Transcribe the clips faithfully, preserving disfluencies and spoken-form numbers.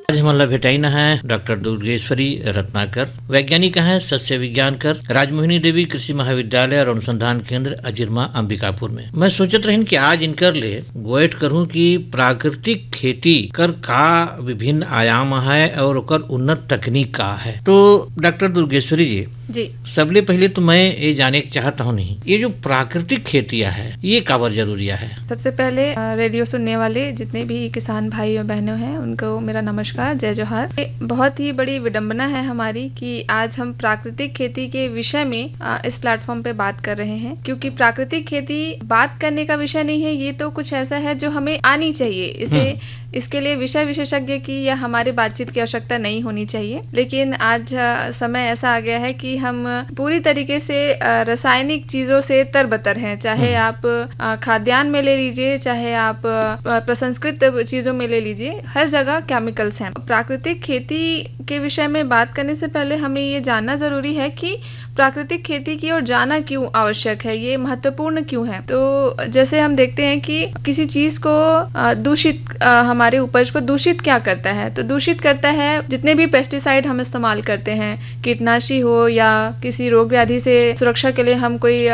आज हमारा भेटाइना है डॉक्टर दुर्गेश्वरी रत्नाकर, वैज्ञानिक हैं, सस्य विज्ञानकर, राजमोहिनी देवी कृषि महाविद्यालय और अनुसंधान केंद्र अजिरमा अंबिकापुर में। मैं सोचत रहन कि आज इनकर ले गोएट करूं कि प्राकृतिक खेती कर का विभिन्न आयाम है और ओकर उन्नत तकनीक का है। तो डॉक्टर दुर्गेश्वरी जी जी सबले पहले तो मैं ये जाने चाहता हूँ नहीं ये जो प्राकृतिक खेतियाँ है ये काबर जरूरिया है। सबसे पहले रेडियो सुनने वाले जितने भी किसान भाई और बहनों हैं उनको मेरा नमस्कार, जय जोहार। बहुत ही बड़ी विडंबना है हमारी कि आज हम प्राकृतिक खेती के विषय में इस प्लेटफॉर्म पे बात कर रहे हैं, क्योंकि प्राकृतिक खेती बात करने का विषय नहीं है, ये तो कुछ ऐसा है जो हमें आनी चाहिए। इसे इसके लिए विषय विशेषज्ञ की या हमारी बातचीत की आवश्यकता नहीं होनी चाहिए। लेकिन आज समय ऐसा आ गया है कि हम पूरी तरीके से रासायनिक चीजों से तरबतर हैं, चाहे आप खाद्यान्न में ले लीजिए, चाहे आप प्रसंस्कृत चीजों में ले लीजिए, हर जगह केमिकल्स हैं। प्राकृतिक खेती के विषय में बात करने से पहले हमें ये जानना जरूरी है कि प्राकृतिक खेती की ओर जाना क्यों आवश्यक है, ये महत्वपूर्ण क्यों है। तो जैसे हम देखते हैं कि किसी चीज को दूषित, हमारे उपज को दूषित क्या करता है, तो दूषित करता है जितने भी पेस्टिसाइड हम इस्तेमाल करते हैं, कीटनाशी हो या किसी रोग व्याधि से सुरक्षा के लिए हम कोई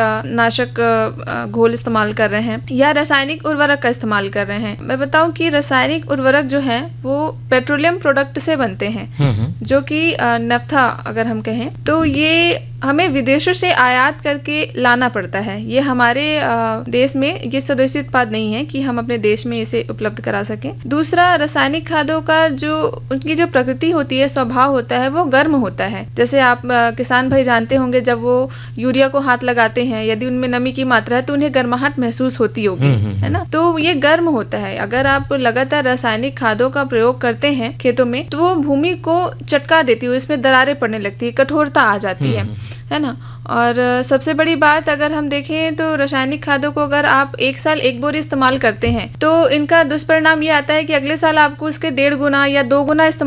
नाशक घोल इस्तेमाल कर रहे हैं या रासायनिक उर्वरक का इस्तेमाल कर रहे हैं। मैं बताऊं कि रासायनिक उर्वरक जो है वो पेट्रोलियम प्रोडक्ट से बनते हैं, जो कि नफ्था अगर हम कहें तो ये हमें विदेशों से आयात करके लाना पड़ता है। ये हमारे देश में ये स्वदेशी उत्पाद नहीं है कि हम अपने देश में इसे उपलब्ध करा सकें। दूसरा, रासायनिक खादों का जो उनकी जो प्रकृति होती है, स्वभाव होता है, वो गर्म होता है। जैसे आप किसान भाई जानते होंगे, जब वो यूरिया को हाथ लगाते हैं, यदि उनमें नमी की मात्रा है तो उन्हें गर्माहट महसूस होती होगी, है ना। तो ये गर्म होता है। अगर आप लगातार रासायनिक खादों का प्रयोग करते हैं खेतों में तो वो भूमि को चटका देती है, इसमें दरारें पड़ने लगती है, कठोरता आ जाती है, है ना। और सबसे बड़ी बात अगर हम देखें तो रासायनिक खादों को अगर आप एक साल एक बोरी इस्तेमाल करते हैं तो इनका दुष्परिणाम ये आता है कि अगले साल आपको उसके डेढ़ गुना या दो गुना इस्तेमाल